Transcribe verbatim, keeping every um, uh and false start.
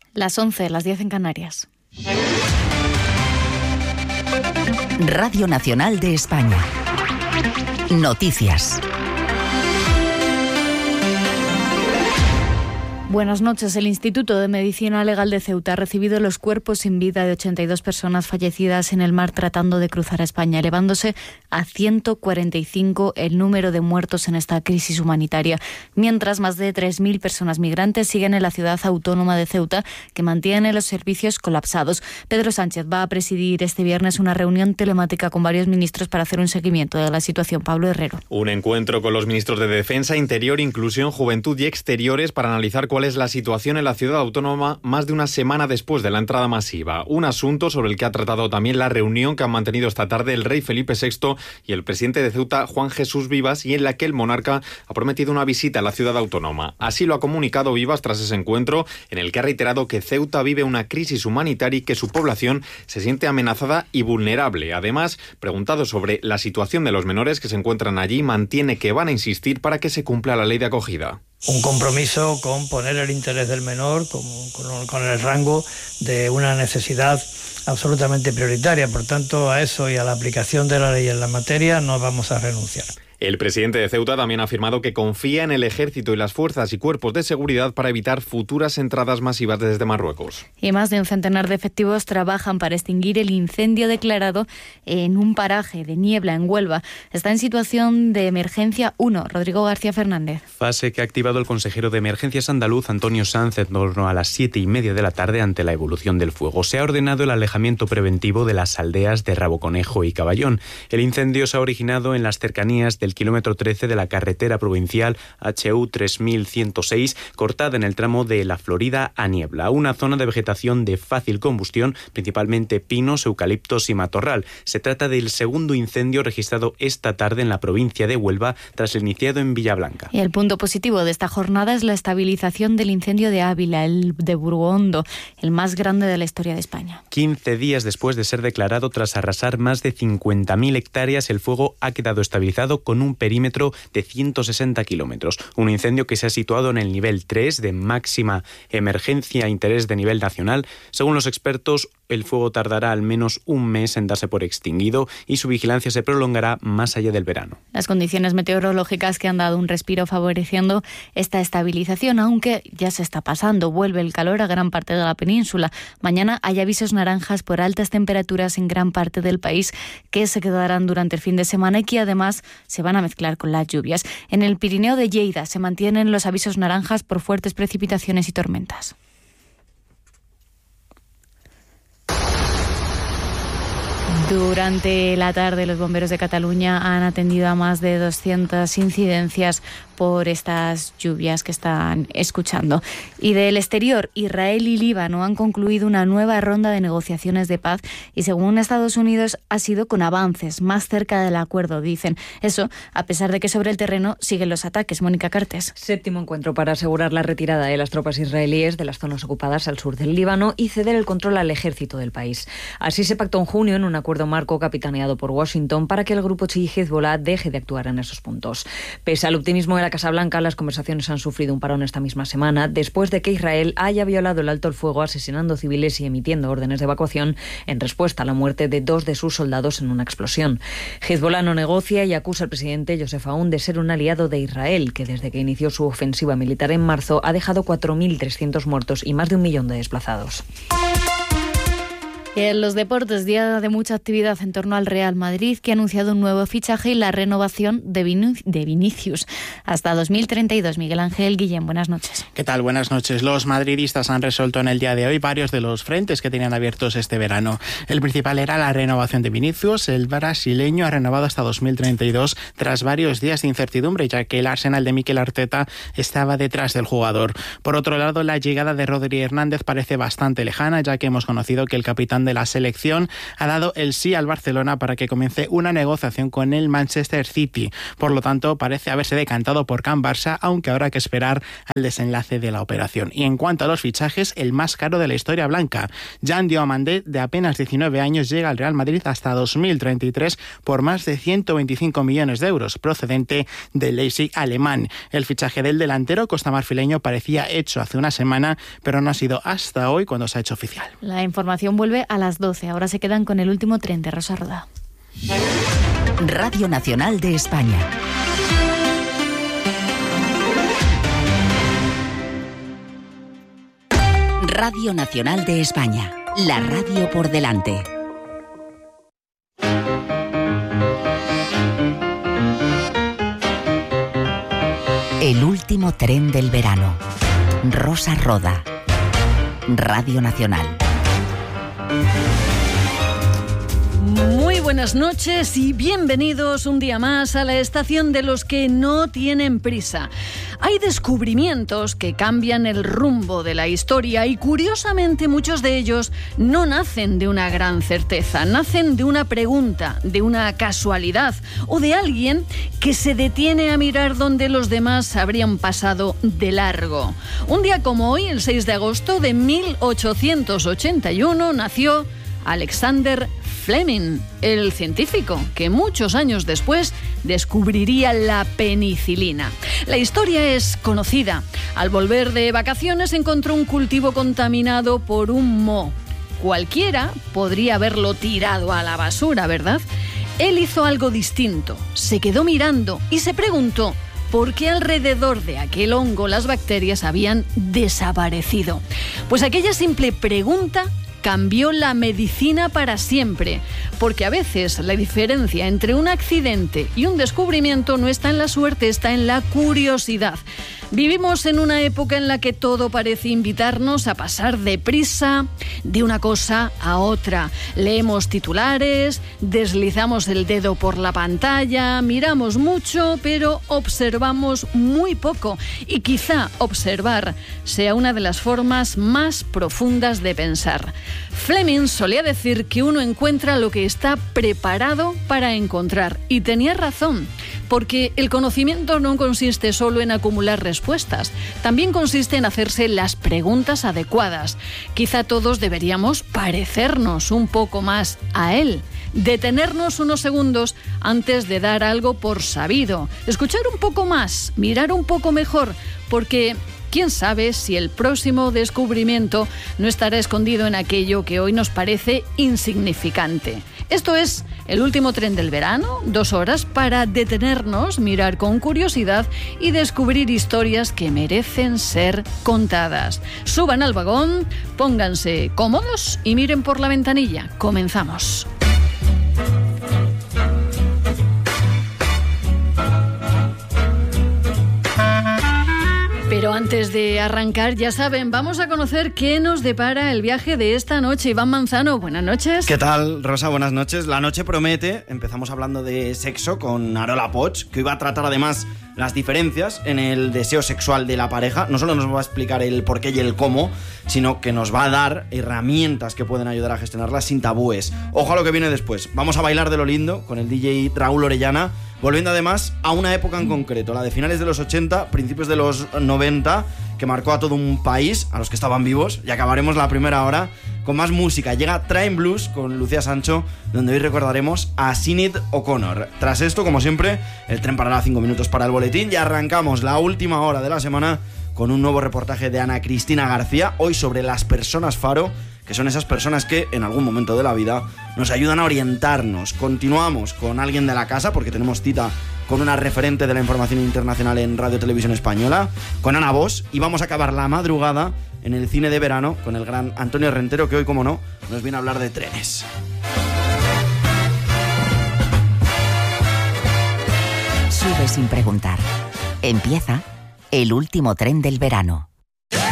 Las once, las diez en Canarias. Radio Nacional de España. Noticias. Buenas noches. El Instituto de Medicina Legal de Ceuta ha recibido los cuerpos sin vida de ochenta y dos personas fallecidas en el mar tratando de cruzar a España, elevándose a ciento cuarenta y cinco el número de muertos en esta crisis humanitaria. Mientras, más de tres mil personas migrantes siguen en la ciudad autónoma de Ceuta, que mantiene los servicios colapsados. Pedro Sánchez va a presidir este viernes una reunión telemática con varios ministros para hacer un seguimiento de la situación. Pablo Herrero. Un encuentro con los ministros de Defensa, Interior, Inclusión, Juventud y Exteriores para analizar cuál es la situación en la ciudad autónoma más de una semana después de la entrada masiva. Un asunto sobre el que ha tratado también la reunión que han mantenido esta tarde el rey Felipe sexto y el presidente de Ceuta, Juan Jesús Vivas, y en la que el monarca ha prometido una visita a la ciudad autónoma. Así lo ha comunicado Vivas tras ese encuentro, en el que ha reiterado que Ceuta vive una crisis humanitaria y que su población se siente amenazada y vulnerable. Además, preguntado sobre la situación de los menores que se encuentran allí, mantiene que van a insistir para que se cumpla la ley de acogida. Un compromiso con poner el interés del menor como, con, con el rango de una necesidad absolutamente prioritaria. Por tanto, a eso y a la aplicación de la ley en la materia no vamos a renunciar. El presidente de Ceuta también ha afirmado que confía en el ejército y las fuerzas y cuerpos de seguridad para evitar futuras entradas masivas desde Marruecos. Y más de un centenar de efectivos trabajan para extinguir el incendio declarado en un paraje de Niebla, en Huelva. Está en situación de emergencia uno. Rodrigo García Fernández. Fase que ha activado el consejero de Emergencias andaluz, Antonio Sanz, en torno a las siete y media de la tarde ante la evolución del fuego. Se ha ordenado el alejamiento preventivo de las aldeas de Raboconejo y Caballón. El incendio se ha originado en las cercanías del el kilómetro trece de la carretera provincial H U tres mil ciento seis, cortada en el tramo de La Florida a Niebla, una zona de vegetación de fácil combustión, principalmente pinos, eucaliptos y matorral. Se trata del segundo incendio registrado esta tarde en la provincia de Huelva, tras el iniciado en Villablanca. Y el punto positivo de esta jornada es la estabilización del incendio de Ávila, el de Burgondo, el más grande de la historia de España. quince días después de ser declarado tras arrasar más de cincuenta mil hectáreas, el fuego ha quedado estabilizado con un perímetro de ciento sesenta kilómetros. Un incendio que se ha situado en el nivel tres de máxima emergencia e interés de nivel nacional. Según los expertos, el fuego tardará al menos un mes en darse por extinguido y su vigilancia se prolongará más allá del verano. Las condiciones meteorológicas que han dado un respiro favoreciendo esta estabilización, aunque ya se está pasando. Vuelve el calor a gran parte de la península. Mañana hay avisos naranjas por altas temperaturas en gran parte del país que se quedarán durante el fin de semana y que además se van a mezclar con las lluvias. En el Pirineo de Lleida se mantienen los avisos naranjas por fuertes precipitaciones y tormentas. Durante la tarde, los bomberos de Cataluña han atendido a más de doscientas incidencias por estas lluvias que están escuchando. Y del exterior, Israel y Líbano han concluido una nueva ronda de negociaciones de paz y, según Estados Unidos, ha sido con avances más cerca del acuerdo, dicen. Eso, a pesar de que sobre el terreno siguen los ataques. Mónica Cartes. Séptimo encuentro para asegurar la retirada de las tropas israelíes de las zonas ocupadas al sur del Líbano y ceder el control al ejército del país. Así se pactó en junio en un acuerdo marco capitaneado por Washington para que el grupo chií Hezbollah deje de actuar en esos puntos. Pese al optimismo de la Casa Blanca, las conversaciones han sufrido un parón esta misma semana después de que Israel haya violado el alto el fuego asesinando civiles y emitiendo órdenes de evacuación en respuesta a la muerte de dos de sus soldados en una explosión. Hezbollah no negocia y acusa al presidente Joseph Aoun de ser un aliado de Israel, que desde que inició su ofensiva militar en marzo ha dejado cuatro mil trescientos muertos y más de un millón de desplazados. En los deportes, día de mucha actividad en torno al Real Madrid, que ha anunciado un nuevo fichaje y la renovación de, Vinic- de Vinicius hasta dos mil treinta y dos. Miguel Ángel Guillén, buenas noches. ¿Qué tal? Buenas noches. Los madridistas han resuelto en el día de hoy varios de los frentes que tenían abiertos este verano. El principal era la renovación de Vinicius. El brasileño ha renovado hasta dos mil treinta y dos tras varios días de incertidumbre, ya que el Arsenal de Mikel Arteta estaba detrás del jugador. Por otro lado, la llegada de Rodri Hernández parece bastante lejana, ya que hemos conocido que el capitán de la selección ha dado el sí al Barcelona para que comience una negociación con el Manchester City. Por lo tanto, parece haberse decantado por Can Barça, aunque habrá que esperar al desenlace de la operación. Y en cuanto a los fichajes, el más caro de la historia blanca, Jean Diomandé, de apenas diecinueve años, llega al Real Madrid hasta dos mil treinta y tres por más de ciento veinticinco millones de euros, procedente del Leipzig alemán. El fichaje del delantero costamarfileño parecía hecho hace una semana, pero no ha sido hasta hoy cuando se ha hecho oficial. La información vuelve a las doce. Ahora se quedan con el último tren de Rosa Roda. Radio Nacional de España. Radio Nacional de España. La radio por delante. El último tren del verano. Rosa Roda. Radio Nacional. Muy buenas noches y bienvenidos un día más a la estación de los que no tienen prisa. Hay descubrimientos que cambian el rumbo de la historia y curiosamente muchos de ellos no nacen de una gran certeza, nacen de una pregunta, de una casualidad o de alguien que se detiene a mirar donde los demás habrían pasado de largo. Un día como hoy, el seis de agosto de mil ochocientos ochenta y uno, nació Alexander Fleming, el científico que muchos años después descubriría la penicilina. La historia es conocida. Al volver de vacaciones encontró un cultivo contaminado por un moho. Cualquiera podría haberlo tirado a la basura, ¿verdad? Él hizo algo distinto. Se quedó mirando y se preguntó por qué alrededor de aquel hongo las bacterias habían desaparecido. Pues aquella simple pregunta cambió la medicina para siempre, porque a veces la diferencia entre un accidente y un descubrimiento no está en la suerte, está en la curiosidad. Vivimos en una época en la que todo parece invitarnos a pasar deprisa de una cosa a otra. Leemos titulares, deslizamos el dedo por la pantalla, miramos mucho, pero observamos muy poco. Y quizá observar sea una de las formas más profundas de pensar. Fleming solía decir que uno encuentra lo que está preparado para encontrar. Y tenía razón, porque el conocimiento no consiste solo en acumular respuestas, también consiste en hacerse las preguntas adecuadas. Quizá todos deberíamos parecernos un poco más a él, detenernos unos segundos antes de dar algo por sabido, escuchar un poco más, mirar un poco mejor, porque quién sabe si el próximo descubrimiento no estará escondido en aquello que hoy nos parece insignificante. Esto es el último tren del verano, dos horas para detenernos, mirar con curiosidad y descubrir historias que merecen ser contadas. Suban al vagón, pónganse cómodos y miren por la ventanilla. Comenzamos. Pero antes de arrancar, ya saben, vamos a conocer qué nos depara el viaje de esta noche. Iván Manzano, buenas noches. ¿Qué tal, Rosa? Buenas noches. La noche promete. Empezamos hablando de sexo con Arola Poch, que hoy va a tratar además las diferencias en el deseo sexual de la pareja. No solo nos va a explicar el por qué y el cómo, sino que nos va a dar herramientas que pueden ayudar a gestionarlas sin tabúes. Ojo a lo que viene después. Vamos a bailar de lo lindo con el D J Raúl Orellana, volviendo además a una época en concreto, la de finales de los ochenta, principios de los noventa, que marcó a todo un país, a los que estaban vivos, y acabaremos la primera hora con más música. Llega Train Blues con Lucía Sancho, donde hoy recordaremos a Sinead O'Connor. Tras esto, como siempre, el tren parará cinco minutos para el boletín y arrancamos la última hora de la semana con un nuevo reportaje de Ana Cristina García, hoy sobre las personas faro, que son esas personas que en algún momento de la vida nos ayudan a orientarnos. Continuamos con alguien de la casa, porque tenemos cita con una referente de la información internacional en Radio Televisión Española, con Ana Bosch, y vamos a acabar la madrugada en el cine de verano con el gran Antonio Rentero, que hoy, como no, nos viene a hablar de trenes. Sube sin preguntar. Empieza el último tren del verano.